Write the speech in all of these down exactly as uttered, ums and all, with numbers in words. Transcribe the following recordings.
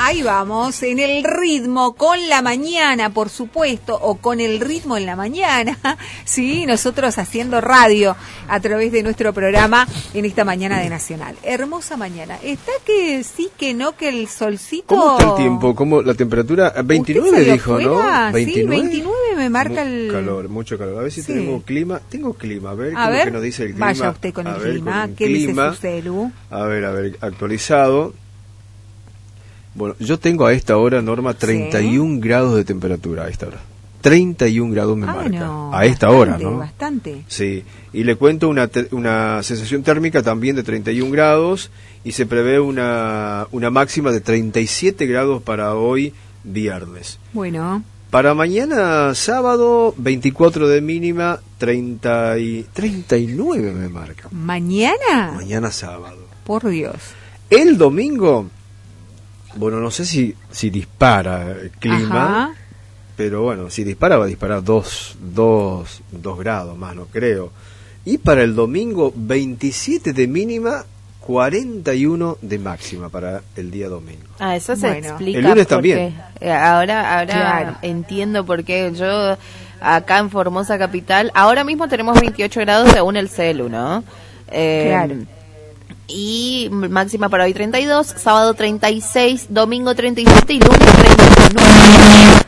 Ahí vamos, en el ritmo, con la mañana, por supuesto, o con el ritmo en la mañana, sí, nosotros haciendo radio a través de nuestro programa en esta mañana de Nacional. Hermosa mañana. Está que sí, que no, que el solcito... ¿Cómo está el tiempo? ¿Cómo la temperatura? veintinueve dijo, fuera? ¿no? ¿veintinueve? Sí, veintinueve me marca Mu el... calor, mucho calor. A ver si sí. tenemos clima. Tengo clima, a ver a qué ver, es lo que nos dice el clima. Vaya usted con a el ver, clima, con el ¿qué clima. dice su celu? A ver, a ver, actualizado. Bueno, yo tengo a esta hora, Norma, treinta y un ¿sí? grados de temperatura a esta hora. treinta y un grados me ah, marca. No, a esta bastante, hora, ¿no? Bastante. Sí, y le cuento una, una sensación térmica también de treinta y un grados y se prevé una, una máxima de treinta y siete grados para hoy, viernes. Bueno. Para mañana, sábado, veinticuatro de mínima, treinta y, treinta y nueve me marca. ¿Mañana? Mañana sábado. Por Dios. El domingo... Bueno, no sé si, si dispara el clima, ajá, pero bueno, si dispara va a disparar dos, dos, dos grados más, no creo. Y para el domingo, veintisiete de mínima, cuarenta y uno de máxima para el día domingo. Ah, eso se bueno, explica. El lunes también. Ahora, ahora claro. entiendo por qué yo acá en Formosa Capital, ahora mismo tenemos veintiocho grados según el celu, ¿no? Eh, claro. Y máxima para hoy treinta y dos, sábado treinta y seis, domingo treinta y siete y lunes treinta y nueve.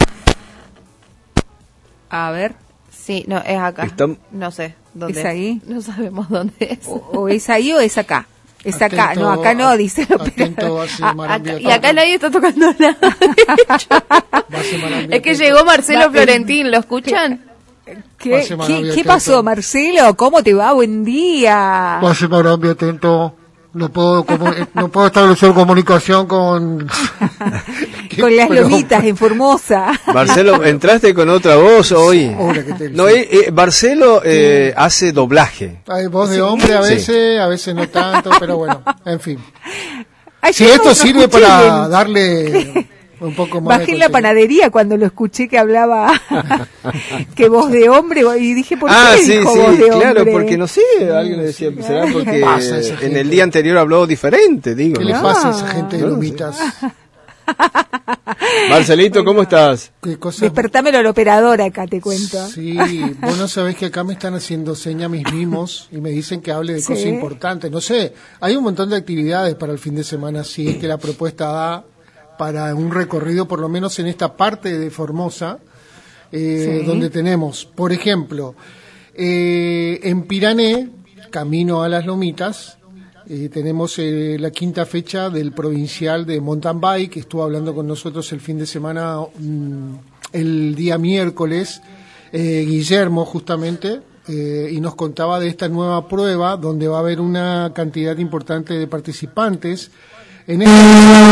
A ver. Sí, no, es acá. ¿Están? No sé dónde es. ¿Es ahí? No sabemos dónde es. O, o es ahí o es acá. Es atento, acá, no, acá no, dice el operador. A, acá, y acá nadie está tocando nada. Es que llegó Marcelo Va, Florentín, ¿lo escuchan? ¿Qué, ¿qué, ¿qué pasó, Marcelo? ¿Cómo te va? Buen día. Pase para mí atento. No puedo, como, no puedo establecer comunicación con... con las pero... lomitas en Formosa. Marcelo, ¿entraste con otra voz hoy? Te... No, eh, eh, Marcelo eh, sí. hace doblaje. Hay voz de hombre a veces, sí. a veces no tanto, pero bueno, en fin. Ay, si esto sirve para bien. darle... un poco más bajé en la panadería cuando lo escuché que hablaba que voz de hombre y dije ¿por qué ah, dijo sí, voz sí, de claro, hombre? porque no sé, alguien le decía, será porque en el día anterior habló diferente, digo. ¿Qué ¿no? le pasa a esa gente de no, lomitas? Sí. Marcelito, ¿cómo estás? Despertámelo al operador acá, te cuento. Sí, vos no sabés que acá me están haciendo señas mis mimos y me dicen que hable de ¿sí? cosas importantes. No sé, hay un montón de actividades para el fin de semana, sí, que la propuesta da para un recorrido, por lo menos en esta parte de Formosa, eh, sí. donde tenemos, por ejemplo, eh, en Pirané, camino a las Lomitas, eh, tenemos eh, la quinta fecha del provincial de mountain bike, que estuvo hablando con nosotros el fin de semana, mm, el día miércoles, eh, Guillermo justamente, eh, y nos contaba de esta nueva prueba, donde va a haber una cantidad importante de participantes. En este...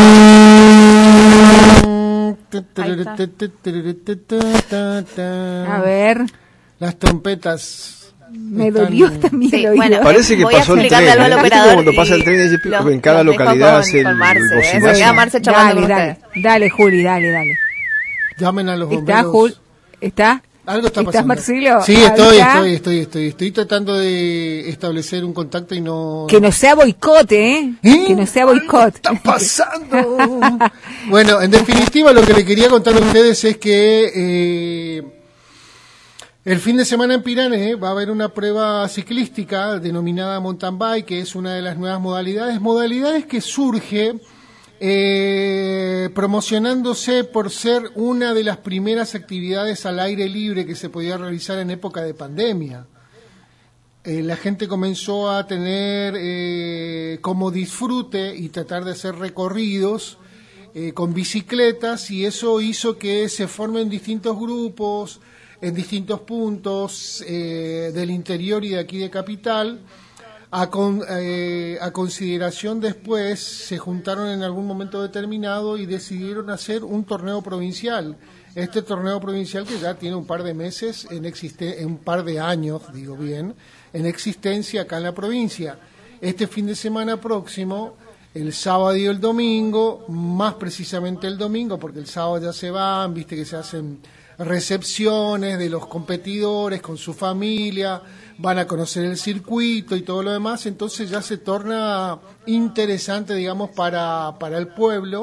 A ver. Las trompetas. Me están... dolió también sí, el oído. Bueno, parece que pasó el tren. Al operador cuando pasa el tren los, en cada localidad hace el bocinazo. Se queda Marce dale, dale, dale, Juli, dale, dale. Llamen a los bomberos. ¿Está, Juli? ¿Está? Algo está pasando. ¿Estás, Marcelo? Sí, estoy, estoy, estoy, estoy, estoy tratando de establecer un contacto y no... Que no sea boicot, ¿eh? ¿Eh? Que no sea boicot. ¿Qué está pasando? Bueno, en definitiva, lo que le quería contar a ustedes es que eh, el fin de semana en Pirané va a haber una prueba ciclística denominada mountain bike, que es una de las nuevas modalidades, modalidades que surge... Eh, promocionándose por ser una de las primeras actividades al aire libre que se podía realizar en época de pandemia. Eh, la gente comenzó a tener eh, como disfrute y tratar de hacer recorridos eh, con bicicletas, y eso hizo que se formen distintos grupos en distintos puntos eh, del interior y de aquí de Capital. A, con, eh, a consideración después se juntaron en algún momento determinado y decidieron hacer un torneo provincial. Este torneo provincial que ya tiene un par de meses, en existe, un par de años, digo bien, en existencia acá en la provincia. Este fin de semana próximo, el sábado y el domingo, más precisamente el domingo, porque el sábado ya se van, viste que se hacen recepciones de los competidores con su familia, van a conocer el circuito y todo lo demás, entonces ya se torna interesante, digamos, para, para el pueblo,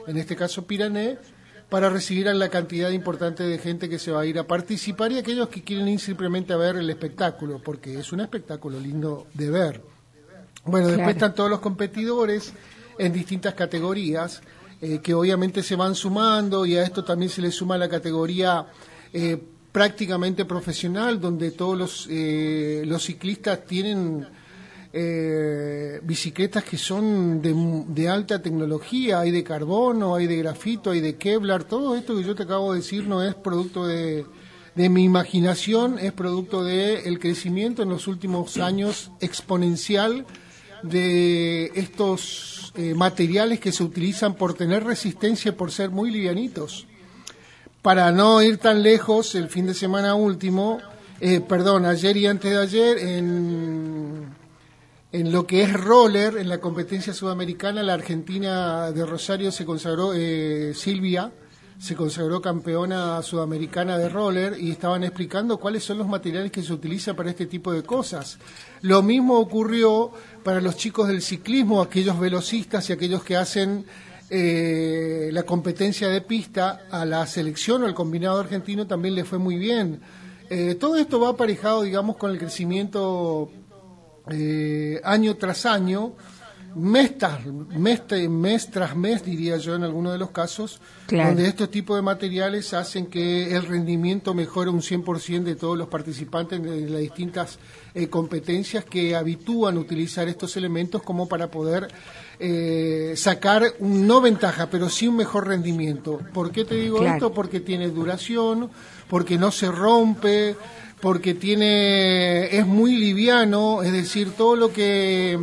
en este caso Pirané, para recibir a la cantidad importante de gente que se va a ir a participar y aquellos que quieren ir simplemente a ver el espectáculo, porque es un espectáculo lindo de ver. Bueno, claro. Después están todos los competidores en distintas categorías, eh, que obviamente se van sumando, y a esto también se le suma la categoría eh, prácticamente profesional, donde todos los, eh, los ciclistas tienen eh, bicicletas que son de, de alta tecnología, hay de carbono, hay de grafito, hay de Kevlar. Todo esto que yo te acabo de decir no es producto de, de mi imaginación, es producto de el crecimiento en los últimos años exponencial de estos eh, materiales que se utilizan por tener resistencia y por ser muy livianitos. Para no ir tan lejos, el fin de semana último, eh, perdón, ayer y antes de ayer, en, en lo que es roller, en la competencia sudamericana, la Argentina de Rosario se consagró, eh, Silvia, se consagró campeona sudamericana de roller, y estaban explicando cuáles son los materiales que se utilizan para este tipo de cosas. Lo mismo ocurrió para los chicos del ciclismo, aquellos velocistas y aquellos que hacen eh, la competencia de pista. A la selección o al combinado argentino también le fue muy bien. Eh, todo esto va aparejado, digamos, con el crecimiento eh, año tras año, mes tras mes, mes tras mes, diría yo en algunos de los casos, claro, donde estos tipos de materiales hacen que el rendimiento mejore un cien por ciento de todos los participantes de las distintas eh, competencias que habitúan a utilizar estos elementos como para poder eh, sacar un, no ventaja, pero sí un mejor rendimiento. ¿Por qué te digo claro. esto? Porque tiene duración, porque no se rompe, porque tiene es muy liviano, es decir, todo lo que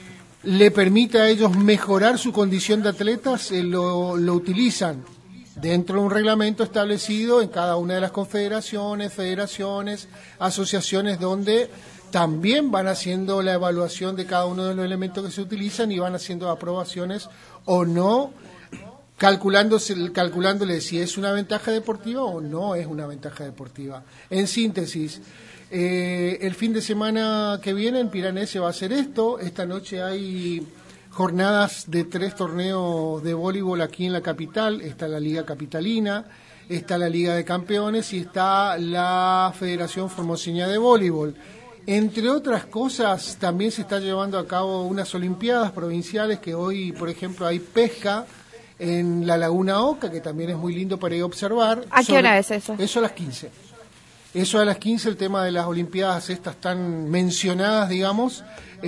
le permite a ellos mejorar su condición de atletas, eh, lo, lo utilizan dentro de un reglamento establecido en cada una de las confederaciones, federaciones, asociaciones, donde también van haciendo la evaluación de cada uno de los elementos que se utilizan y van haciendo aprobaciones o no, calculándose, calculándole si es una ventaja deportiva o no es una ventaja deportiva. En síntesis, Eh, el fin de semana que viene en Pirané se va a hacer esto. Esta noche hay jornadas de tres torneos de voleibol aquí en la capital. Está la Liga Capitalina, está la Liga de Campeones y está la Federación Formoseña de Voleibol. Entre otras cosas, también se está llevando a cabo unas olimpiadas provinciales, que hoy, por ejemplo, hay pesca en la Laguna Oca, que también es muy lindo para ir a observar. ¿A qué hora es eso? Eso a las quince. Eso a las quince, el tema de las olimpiadas estas tan mencionadas, digamos,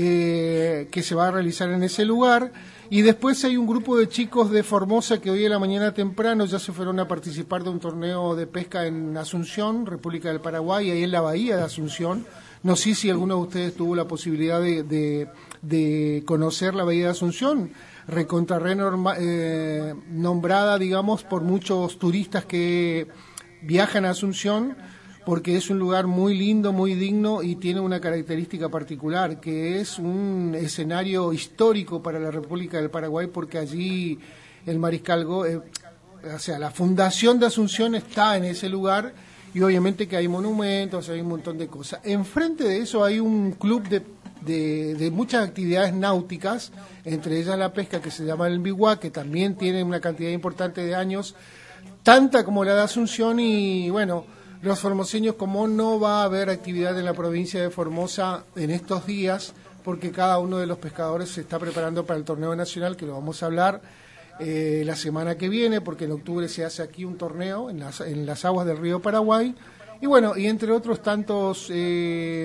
eh, que se va a realizar en ese lugar. Y después hay un grupo de chicos de Formosa que hoy en la mañana temprano ya se fueron a participar de un torneo de pesca en Asunción, República del Paraguay, ahí en la bahía de Asunción. No sé si alguno de ustedes tuvo la posibilidad de, de, de conocer la bahía de Asunción, recontra renorma, eh, nombrada, digamos, por muchos turistas que viajan a Asunción, porque es un lugar muy lindo, muy digno y tiene una característica particular, que es un escenario histórico para la República del Paraguay, porque allí el Mariscal Go, eh, o sea, la fundación de Asunción está en ese lugar, y obviamente que hay monumentos, hay un montón de cosas. Enfrente de eso hay un club de, de, de muchas actividades náuticas, entre ellas la pesca, que se llama el Mbiguá, que también tiene una cantidad importante de años, tanta como la de Asunción, y bueno, los formoseños, como no va a haber actividad en la provincia de Formosa en estos días, porque cada uno de los pescadores se está preparando para el torneo nacional, que lo vamos a hablar eh, la semana que viene, porque en octubre se hace aquí un torneo en las, en las aguas del río Paraguay, y bueno, y entre otros tantos, eh,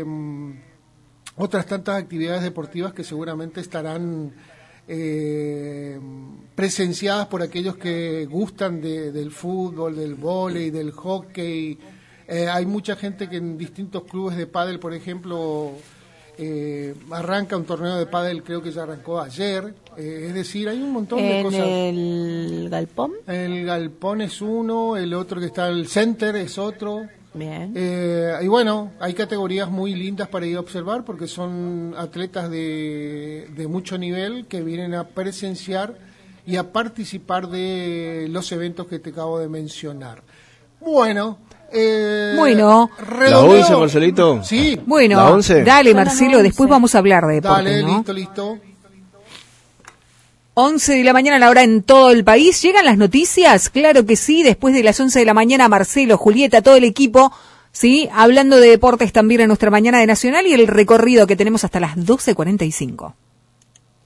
otras tantas actividades deportivas que seguramente estarán eh, presenciadas por aquellos que gustan de, del fútbol, del vóley, del hockey. Eh, hay mucha gente que en distintos clubes de pádel, por ejemplo, eh, arranca un torneo de pádel, creo que ya arrancó ayer. Eh, es decir, hay un montón de ¿En cosas. el Galpón? El Galpón es uno, el otro que está, el Center es otro. Bien. Eh, y bueno, hay categorías muy lindas para ir a observar, porque son atletas de, de mucho nivel que vienen a presenciar y a participar de los eventos que te acabo de mencionar. Bueno. Eh, bueno, ¿la once, Marcelito? Sí. Bueno, ¿la once? Dale, Marcelo, después vamos a hablar de deporte, Dale, ¿no? listo, listo. once de la mañana, la hora en todo el país. ¿Llegan las noticias? Claro que sí. Después de las once de la mañana, Marcelo, Julieta, todo el equipo, sí, hablando de deportes también en nuestra mañana de Nacional y el recorrido que tenemos hasta las doce cuarenta y cinco.